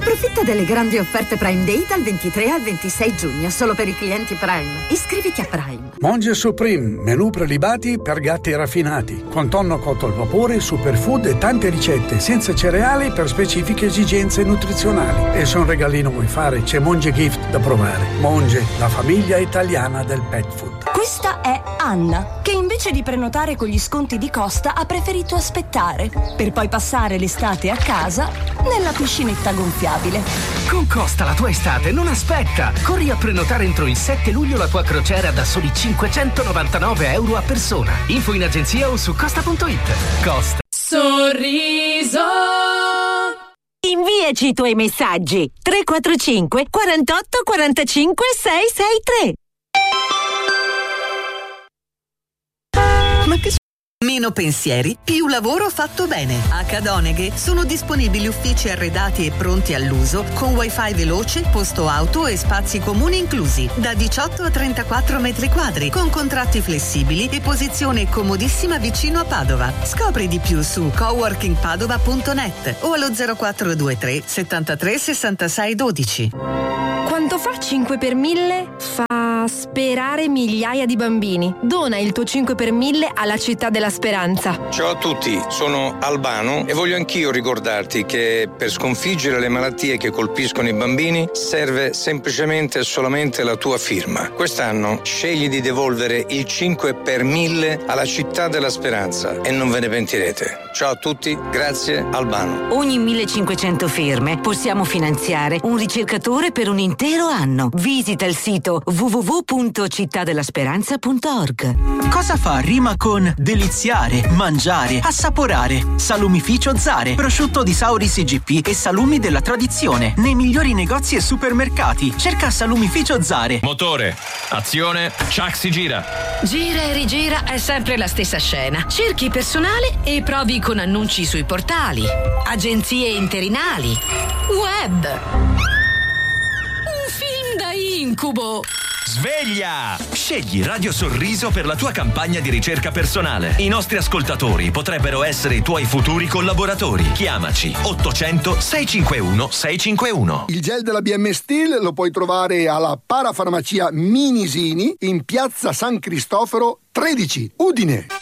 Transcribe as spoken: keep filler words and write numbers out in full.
Approfitta delle grandi offerte Prime Day dal ventitré al ventisei giugno, solo per i clienti Prime. Iscriviti a Prime. Monge Supreme, menù prelibati per gatti raffinati, con tonno cotto al vapore, superfood e tante ricette, senza cereali per specifiche esigenze nutrizionali. E se un regalino vuoi fare, c'è Monge Gift da provare. Monge, la famiglia italiana del pet food. Questa è Anna, che invece di prenotare con gli sconti di Costa ha preferito aspettare, per poi passare l'estate a casa nella piscinetta gonfiabile. Con Costa la tua estate non aspetta! Corri a prenotare entro il sette luglio la tua crociera da soli cinquecentonovantanove euro a persona. Info in agenzia o su costa punto it. Costa. Sorriso. Inviaci i tuoi messaggi tre quattro cinque quarantotto quarantacinque seicentosessantatré. Ma che Meno pensieri, più lavoro fatto bene. A Cadoneghe sono disponibili uffici arredati e pronti all'uso con wifi veloce, posto auto e spazi comuni inclusi. Da diciotto a trentaquattro metri quadri, con contratti flessibili e posizione comodissima vicino a Padova. Scopri di più su coworking padova punto net o allo zero quattro due tre settantatré sessantasei dodici. Quanto fa cinque per mille? Fa sperare migliaia di bambini. Dona il tuo cinque per mille alla Città della Speranza. Ciao a tutti, sono Albano e voglio anch'io ricordarti che per sconfiggere le malattie che colpiscono i bambini serve semplicemente e solamente la tua firma. Quest'anno scegli di devolvere il cinque per mille alla Città della Speranza e non ve ne pentirete. Ciao a tutti, grazie Albano. Ogni millecinquecento firme possiamo finanziare un ricercatore per un intero anno. Visita il sito w w w punto città della speranza punto org. Cosa fa rima con deliziare, mangiare, assaporare? Salumificio Zare, prosciutto di Sauris I G P e salumi della tradizione nei migliori negozi e supermercati. Cerca Salumificio Zare. Motore, azione, Chuck si gira. Gira e rigira è sempre la stessa scena. Cerchi personale e provi con annunci sui portali, agenzie interinali, web. Un film da incubo. Sveglia! Scegli Radio Sorriso per la tua campagna di ricerca personale. I nostri ascoltatori potrebbero essere i tuoi futuri collaboratori. Chiamaci ottocento sei cinque uno sei cinque uno. Il gel della B M Steel lo puoi trovare alla parafarmacia Minisini in piazza San Cristoforo tredici, Udine.